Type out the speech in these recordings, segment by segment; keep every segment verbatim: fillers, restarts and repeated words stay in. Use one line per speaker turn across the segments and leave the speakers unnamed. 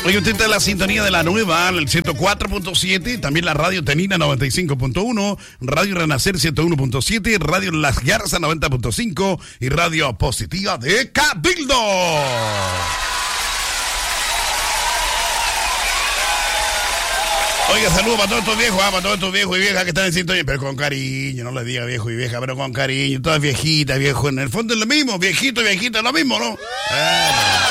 Hoy usted está en la sintonía de la nueva, el ciento cuatro punto siete, también la radio Tenina noventa y cinco punto uno, Radio Renacer ciento uno punto siete, Radio Las Garzas noventa punto cinco y Radio Positiva de Cabildo. Oiga, saludos para todos estos viejos, ah, para todos estos viejos y viejas que están en sintonía, pero con cariño, no les diga viejo y vieja, pero con cariño, todas viejitas, viejo, en el fondo es lo mismo, viejito y viejita es lo mismo, ¿no? Ah,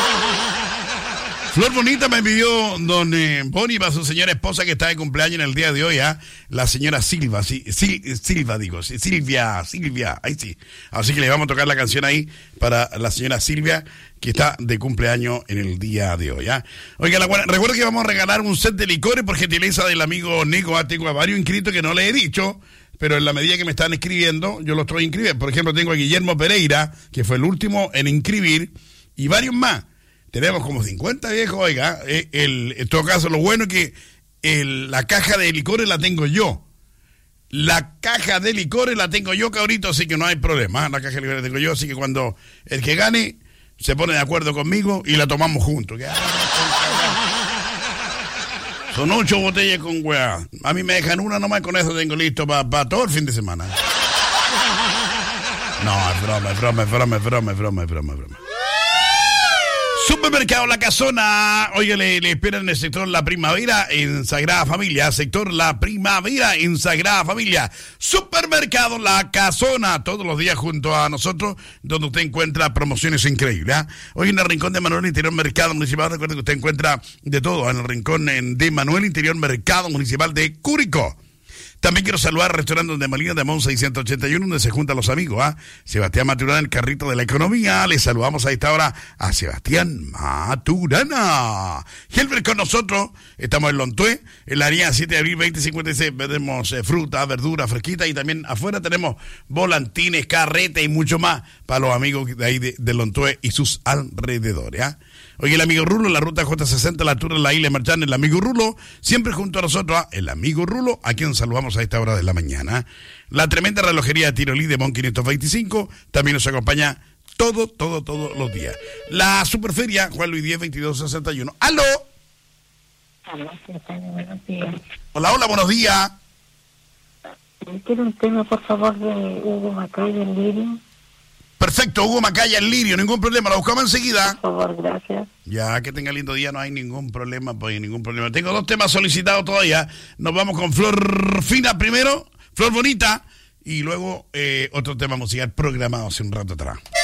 Flor Bonita me pidió don eh, Boni para su señora esposa que está de cumpleaños en el día de hoy, ¿ah? La señora Silva, sí, sí, Silva digo, sí, Silvia, Silvia, ahí sí. Así que le vamos a tocar la canción ahí para la señora Silvia que está de cumpleaños en el día de hoy, ¿ah? Oiga, la buena, recuerda que vamos a regalar un set de licores por gentileza del amigo Nico, ¿ah? Tengo a varios inscritos que no le he dicho, pero en la medida que me están escribiendo, yo lo estoy inscribiendo. Por ejemplo, tengo a Guillermo Pereira, que fue el último en inscribir, y varios más. Tenemos como cincuenta viejos, oiga, eh, el, en todo caso lo bueno es que el, la caja de licores la tengo yo. La caja de licores la tengo yo, cabrito, así que no hay problema. La caja de licores la tengo yo, así que cuando el que gane se pone de acuerdo conmigo y la tomamos juntos. Son ocho botellas con weá. A mí me dejan una nomás, con eso tengo listo para pa todo el fin de semana. No, es broma, es broma, es broma, es broma, es broma, es broma, es broma. Supermercado La Casona, oye, le, le esperan en el sector La Primavera en Sagrada Familia, sector La Primavera en Sagrada Familia, Supermercado La Casona, todos los días junto a nosotros, donde usted encuentra promociones increíbles, ¿eh? Hoy en el Rincón de Manuel, Interior Mercado Municipal, recuerde que usted encuentra de todo en el Rincón de Manuel, Interior Mercado Municipal de Curicó. También quiero saludar al restaurante Donde Molina de Mon seiscientos ochenta y uno, donde se juntan los amigos, ¿ah? ¿eh? Sebastián Maturana, el carrito de la economía. Les saludamos a esta hora a Sebastián Maturana. Helber con nosotros, estamos en Lontué, en la área siete de abril veinte cincuenta y seis. Vendemos eh, fruta, verdura, fresquita, y también afuera tenemos volantines, carrete y mucho más para los amigos de ahí de, de Lontué y sus alrededores, ¿ah? ¿eh? Oye, el amigo Rulo, la ruta J sesenta, la altura de la isla Marchán, el amigo Rulo, siempre junto a nosotros, ¿ah? El amigo Rulo, a quien saludamos a esta hora de la mañana. La tremenda relojería de Tirolí de Mon quinientos veinticinco también nos acompaña todo, todo, todos los días. La Superferia, Juan Luis diez, veintidós sesenta y uno. ¡Aló!
Aló, buenos días.
Hola, hola, buenos días.
Quiero un tema, por favor, de Hugo Macaya, el Lirio.
Perfecto, Hugo Macaya, el Lirio, ningún problema, lo buscamos enseguida.
Por favor, gracias.
Ya, que tenga lindo día, no hay ningún problema, pues, ningún problema. Tengo dos temas solicitados todavía. Nos vamos con Flor Fina primero, Flor Bonita, y luego eh, otro tema musical programado hace un rato atrás.